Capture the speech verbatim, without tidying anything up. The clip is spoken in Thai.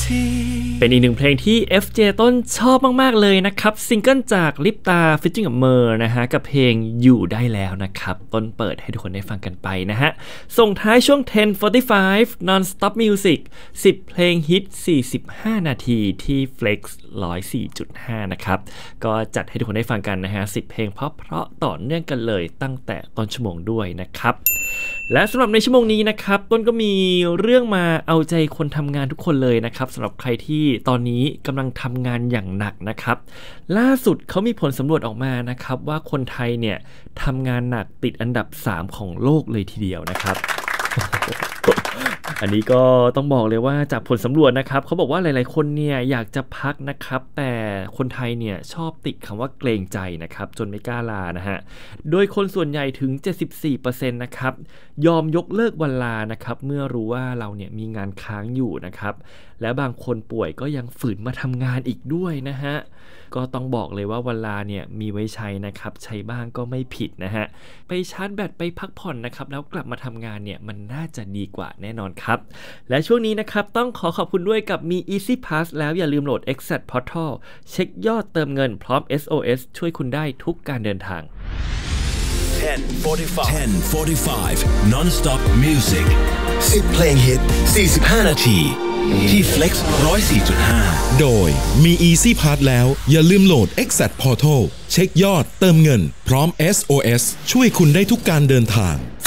เป็นอีกหนึ่งเพลงที่ เอฟ เจ ต้นชอบมากๆเลยนะครับซิงเกิลจากลิปตาฟีเจอริ่งกับเมอร์นะฮะกับเพลงอยู่ได้แล้วนะครับต้นเปิดให้ทุกคนได้ฟังกันไปนะฮะส่งท้ายช่วง สิบ สี่สิบห้า Non-Stop Music สิบเพลงฮิตสี่สิบห้านาทีที่ Flex หนึ่งร้อยสี่จุดห้า นะครับก็จัดให้ทุกคนได้ฟังกันนะฮะสิบเพลงเพราะๆต่อเนื่องกันเลยตั้งแต่ต้นชั่วโมงด้วยนะครับและสำหรับในชั่วโมงนี้นะครับต้นก็มีเรื่องมาเอาใจคนทำงานทุกคนเลยนะครับสำหรับใครที่ตอนนี้กำลังทำงานอย่างหนักนะครับล่าสุดเขามีผลสำรวจออกมานะครับว่าคนไทยเนี่ยทำงานหนักติดอันดับสามของโลกเลยทีเดียวนะครับ อันนี้ก็ต้องบอกเลยว่าจากผลสำรวจนะครับเขาบอกว่าหลายๆคนเนี่ยอยากจะพักนะครับแต่คนไทยเนี่ยชอบติดคำว่าเกรงใจนะครับจนไม่กล้าลานะฮะโดยคนส่วนใหญ่ถึง เจ็ดสิบสี่เปอร์เซ็นต์ นะครับยอมยกเลิกวันลานะครับเมื่อรู้ว่าเราเนี่ยมีงานค้างอยู่นะครับและบางคนป่วยก็ยังฝืนมาทำงานอีกด้วยนะฮะก็ต้องบอกเลยว่าวันลาเนี่ยมีไว้ใช้นะครับใช้บ้างก็ไม่ผิดนะฮะไปชาร์จแบตไปพักผ่อนนะครับแล้วกลับมาทำงานเนี่ยมันน่าจะดีกว่าแน่นอนครับและช่วงนี้นะครับต้องขอขอบคุณด้วยกับมี Easy Pass แล้วอย่าลืมโหลด Exact Portal เช็คยอดเติมเงินพร้อม เอส โอ เอส ช่วยคุณได้ทุกการเดินทาง ten forty-five ten forty-five Non-Stop Music สิบเพลงฮิตสี่สิบห้านาทีที่ Flex หนึ่งร้อยสี่จุดห้าโดยมี Easy Pass แล้วอย่าลืมโหลด Exact Portal เช็คยอดเติมเงินพร้อม เอส โอ เอส ช่วยคุณได้ทุกการเดินทาง